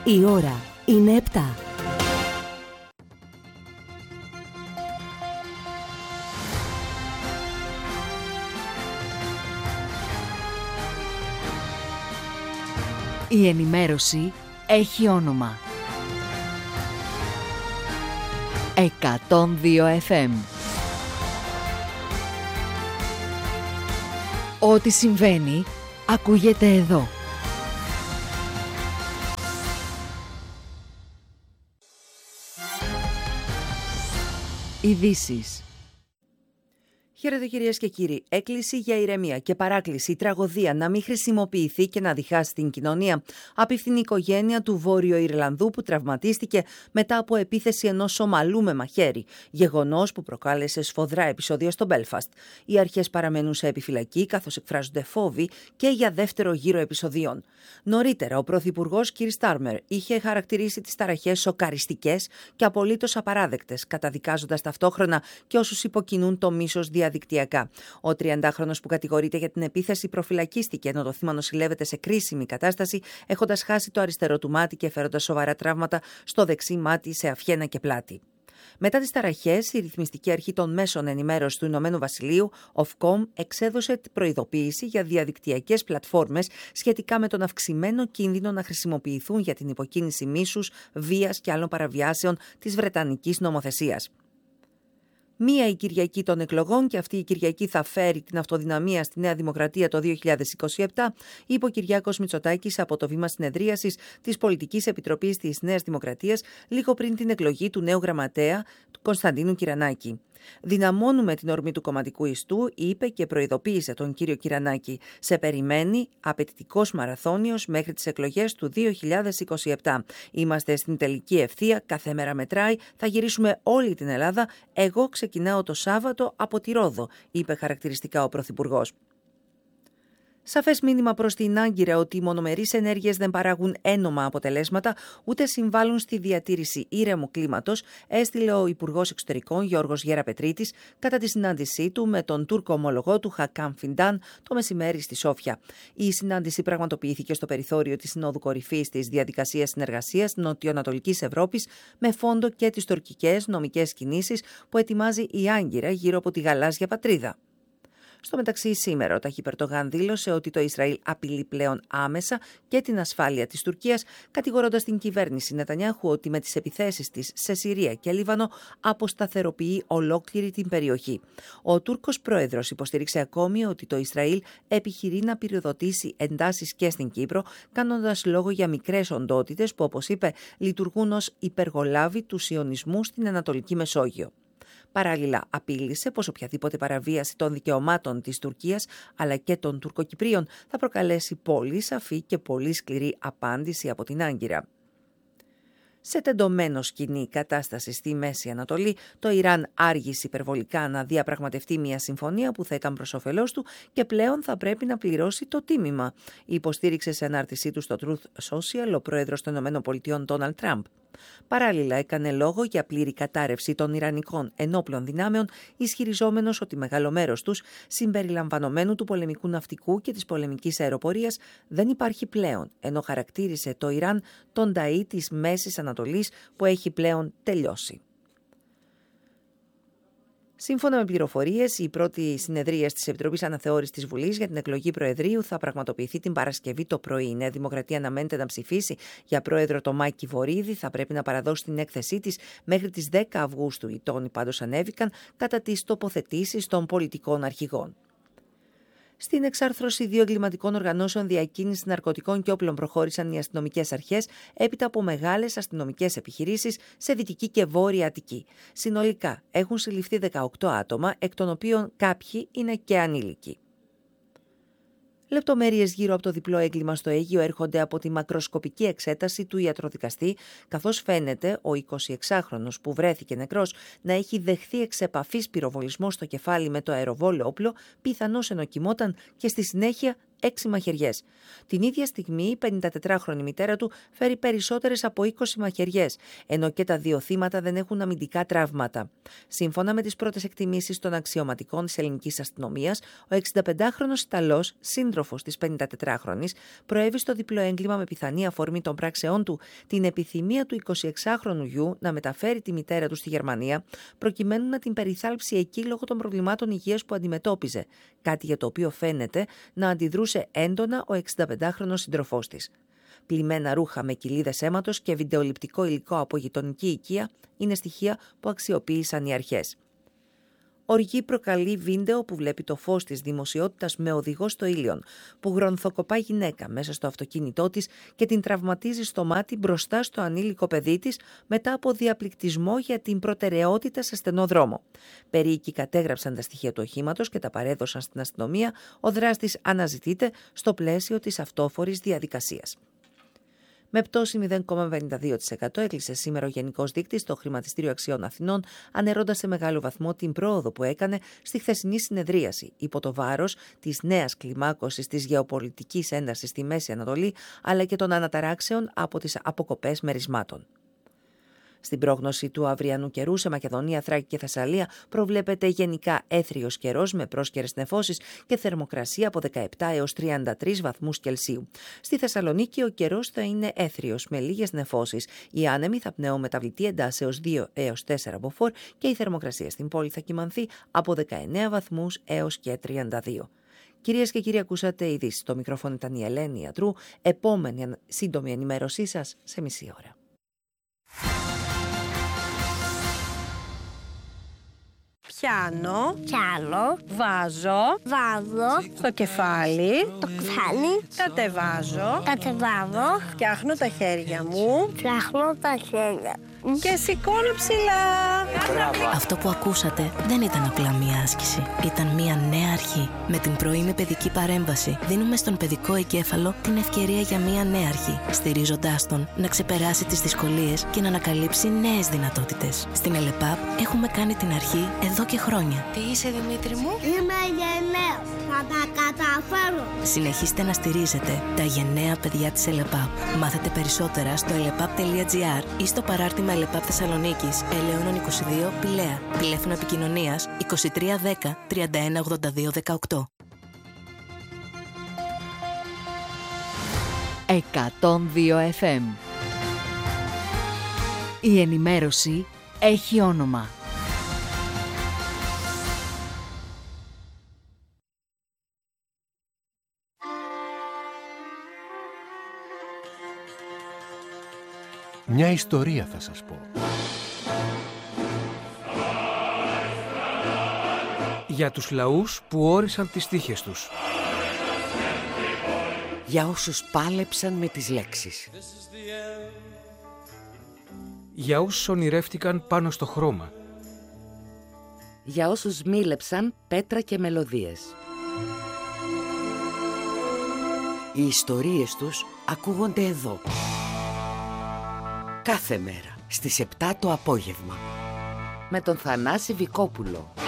Η ώρα είναι 7. Η ενημέρωση έχει όνομα. 102 FM. Ό,τι συμβαίνει, ακούγεται εδώ. Ειδήσεις. Χαίρετε κυρίες και κύριοι. Έκκληση για ηρεμία και παράκληση η τραγωδία να μην χρησιμοποιηθεί και να διχάσει την κοινωνία. Απίφθινη η οικογένεια του Βόρειο Ιρλανδού που τραυματίστηκε μετά από επίθεση ενός Σομαλού με μαχαίρι. Γεγονός που προκάλεσε σφοδρά επεισόδια στο Μπέλφαστ. Οι αρχές παραμένουν σε επιφυλακή καθώς εκφράζονται φόβοι και για δεύτερο γύρο επεισοδίων. Νωρίτερα, ο Πρωθυπουργός Κίρ Στάρμερ είχε χαρακτηρίσει τις ταραχές σοκαριστικές και απολύτως απαράδεκτες, καταδικάζοντας ταυτόχρονα και όσους υποκινούν το μίσος διαδικτυακά. Ο 30χρονος που κατηγορείται για την επίθεση προφυλακίστηκε, ενώ το θύμα νοσηλεύεται σε κρίσιμη κατάσταση, έχοντας χάσει το αριστερό του μάτι και φέροντας σοβαρά τραύματα στο δεξί μάτι, σε αυχένα και πλάτη. Μετά τις ταραχές, η ρυθμιστική αρχή των μέσων ενημέρωσης του Ηνωμένου Βασιλείου, Ofcom, εξέδωσε προειδοποίηση για διαδικτυακές πλατφόρμες σχετικά με τον αυξημένο κίνδυνο να χρησιμοποιηθούν για την υποκίνηση μίσους, βίας και άλλων παραβιάσεων της Βρετανικής νομοθεσίας. Μία η Κυριακή των εκλογών και αυτή η Κυριακή θα φέρει την αυτοδυναμία στη Νέα Δημοκρατία το 2027, είπε ο Κυριάκος Μητσοτάκης από το βήμα συνεδρίασης της Πολιτικής Επιτροπής της Νέας Δημοκρατίας λίγο πριν την εκλογή του νέου γραμματέα Κωνσταντίνου Κυρανάκη. Δυναμώνουμε την ορμή του κομματικού ιστού, είπε και προειδοποίησε τον κύριο Κυρανάκη. Σε περιμένει απαιτητικός μαραθώνιος μέχρι τις εκλογές του 2027. Είμαστε στην τελική ευθεία, κάθε μέρα μετράει, θα γυρίσουμε όλη την Ελλάδα. Εγώ ξεκινάω το Σάββατο από τη Ρόδο, είπε χαρακτηριστικά ο Πρωθυπουργός. Σαφές μήνυμα προς την Άγκυρα ότι οι μονομερείς ενέργειες δεν παράγουν ένομα αποτελέσματα ούτε συμβάλλουν στη διατήρηση ήρεμου κλίματος, έστειλε ο Υπουργός Εξωτερικών Γιώργος Γεραπετρίτης κατά τη συνάντησή του με τον Τούρκο ομολογό του Χακάν Φιντάν το μεσημέρι στη Σόφια. Η συνάντηση πραγματοποιήθηκε στο περιθώριο της Συνόδου Κορυφής της Διαδικασίας Συνεργασίας Νοτιοανατολικής Ευρώπης με φόντο και τις τουρκικές νομικές κινήσεις που ετοιμάζει η Άγκυρα γύρω από τη γαλάζια πατρίδα. Στο μεταξύ, σήμερα ο Ταγίπ Ερντογάν δήλωσε ότι το Ισραήλ απειλεί πλέον άμεσα και την ασφάλεια της Τουρκίας, κατηγορώντας την κυβέρνηση Νετανιάχου ότι με τις επιθέσεις της σε Συρία και Λίβανο αποσταθεροποιεί ολόκληρη την περιοχή. Ο Τούρκος πρόεδρος υποστήριξε ακόμη ότι το Ισραήλ επιχειρεί να πυροδοτήσει εντάσεις και στην Κύπρο, κάνοντας λόγο για μικρές οντότητες που, όπως είπε, λειτουργούν ως υπεργολάβοι του σιωνισμού στην Ανατολική Μεσόγειο. Παράλληλα, απείλησε πως οποιαδήποτε παραβίαση των δικαιωμάτων της Τουρκίας αλλά και των Τουρκοκυπρίων θα προκαλέσει πολύ σαφή και πολύ σκληρή απάντηση από την Άγκυρα. Σε τεντωμένο σκηνή κατάσταση στη Μέση Ανατολή, το Ιράν άργησε υπερβολικά να διαπραγματευτεί μια συμφωνία που θα ήταν προς όφελός του και πλέον θα πρέπει να πληρώσει το τίμημα, υποστήριξε σε ανάρτησή του στο Truth Social ο πρόεδρος των ΗΠΑ Ντόναλντ Τραμπ. Παράλληλα, έκανε λόγο για πλήρη κατάρρευση των Ιρανικών ενόπλων δυνάμεων, ισχυριζόμενος ότι μεγάλο μέρος τους, συμπεριλαμβανομένου του πολεμικού ναυτικού και της πολεμικής αεροπορίας, δεν υπάρχει πλέον, ενώ χαρακτήρισε το Ιράν τον ταΐ της Μέσης Ανατολής που έχει πλέον τελειώσει. Σύμφωνα με πληροφορίες, η πρώτη συνεδρίαση της Επιτροπής Αναθεώρησης της Βουλής για την εκλογή Προεδρείου θα πραγματοποιηθεί την Παρασκευή το πρωί. Η Νέα Δημοκρατία αναμένεται να ψηφίσει για πρόεδρο το Μάκη Βορίδη. Θα πρέπει να παραδώσει την έκθεσή της μέχρι τις 10 Αυγούστου. Οι τόνοι πάντως ανέβηκαν κατά τις τοποθετήσεις των πολιτικών αρχηγών. Στην εξάρθρωση 2 εγκληματικών οργανώσεων διακίνησης ναρκωτικών και όπλων προχώρησαν οι αστυνομικές αρχές έπειτα από μεγάλες αστυνομικές επιχειρήσεις σε Δυτική και Βόρεια Αττική. Συνολικά έχουν συλληφθεί 18 άτομα, εκ των οποίων κάποιοι είναι και ανήλικοι. Λεπτομέρειες γύρω από το διπλό έγκλημα στο Αίγυο έρχονται από τη μακροσκοπική εξέταση του ιατροδικαστή, καθώς φαίνεται ο 26χρονος που βρέθηκε νεκρός να έχει δεχθεί εξ επαφής πυροβολισμό στο κεφάλι με το αεροβόλο όπλο, πιθανώς ενώ κοιμόταν και στη συνέχεια 6 μαχαιριές. Την ίδια στιγμή η 54χρονη μητέρα του φέρει περισσότερες από 20 μαχαιριές, ενώ και τα δύο θύματα δεν έχουν αμυντικά τραύματα. Σύμφωνα με τις πρώτες εκτιμήσεις των αξιωματικών της ελληνικής αστυνομίας, ο 65χρονος Ιταλός, σύντροφος της 54χρονης, προέβη στο διπλό έγκλημα με πιθανή αφορμή των πράξεών του την επιθυμία του 26χρονου γιου να μεταφέρει τη μητέρα του στη Γερμανία, προκειμένου να την περιθάλψει εκεί λόγω των προβλημάτων υγείας που αντιμετώπιζε, κάτι για το οποίο φαίνεται να αντιδρούσε έντονα ο 65χρονος σύντροφός της. Πλημμένα ρούχα με κοιλίδες αίματος και βιντεοληπτικό υλικό από γειτονική οικία είναι στοιχεία που αξιοποίησαν οι αρχές. Οργή προκαλεί βίντεο που βλέπει το φως της δημοσιότητας με οδηγό στο Ήλιον, που γρονθοκοπά γυναίκα μέσα στο αυτοκίνητό της και την τραυματίζει στο μάτι μπροστά στο ανήλικο παιδί της μετά από διαπληκτισμό για την προτεραιότητα σε στενό δρόμο. Περίοικοι κατέγραψαν τα στοιχεία του οχήματος και τα παρέδωσαν στην αστυνομία. Ο δράστης αναζητείται στο πλαίσιο της αυτόφορης διαδικασίας. Με πτώση 0,52% έκλεισε σήμερα ο Γενικός Δείκτης στο Χρηματιστήριο Αξιών Αθηνών, ανερώντας σε μεγάλο βαθμό την πρόοδο που έκανε στη χθεσινή συνεδρίαση, υπό το βάρος της νέας κλιμάκωσης της γεωπολιτικής έντασης στη Μέση Ανατολή, αλλά και των αναταράξεων από τις αποκοπές μερισμάτων. Στην πρόγνωση του αυριανού καιρού σε Μακεδονία, Θράκη και Θεσσαλία προβλέπεται γενικά έθριος καιρός με πρόσκαιρες νεφώσεις και θερμοκρασία από 17 έως 33 βαθμούς Κελσίου. Στη Θεσσαλονίκη ο καιρός θα είναι έθριος με λίγες νεφώσεις. Οι άνεμοι θα πνέουν μεταβλητή εντάσεως 2 έως 4 μποφόρ και η θερμοκρασία στην πόλη θα κυμανθεί από 19 βαθμούς έως και 32. Κυρίες και κύριοι, ακούσατε ειδήσεις. Στο μικρόφωνο ήταν η Ελένη Ιατρού. Επόμενη σύντομη ενημέρωσή σας σε μισή ώρα. Πιάνω, βάζω στο κεφάλι, κατεβάζω, φτιάχνω τα χέρια μου και σηκώνω ψηλά. Αυτό που ακούσατε δεν ήταν απλά μία άσκηση. Ήταν μία νέα αρχή. Με την πρωινή παιδική παρέμβαση δίνουμε στον παιδικό εγκέφαλο την ευκαιρία για μία νέα αρχή, στηρίζοντάς τον να ξεπεράσει τις δυσκολίες και να ανακαλύψει νέες δυνατότητες. Στην ΕΛΕΠΑΠ έχουμε κάνει την αρχή εδώ και χρόνια. Τι είσαι, Δημήτρη μου? Είμαι γενναίος. Θα τα καταφέρω. Συνεχίστε να στηρίζετε τα γενναία παιδιά της ΕΛΕΠΑΠ. Μάθετε περισσότερα στο elepap.gr ή στο παράρτημα ΕΛΕΠΑΠ Θεσσαλονίκης, Ελαιώνων 22, Πηλαία. Τηλέφωνο επικοινωνίας 2310 3182 18. 102 FM. Η ενημέρωση έχει όνομα. Μια ιστορία θα σας πω. Για τους λαούς που όρισαν τις τύχες τους. Για όσους πάλεψαν με τις λέξεις. Για όσους ονειρεύτηκαν πάνω στο χρώμα. Για όσους μίλεψαν πέτρα και μελωδίες. Οι ιστορίες τους ακούγονται εδώ. Κάθε μέρα στις 7 το απόγευμα. Με τον Θανάση Βικόπουλο.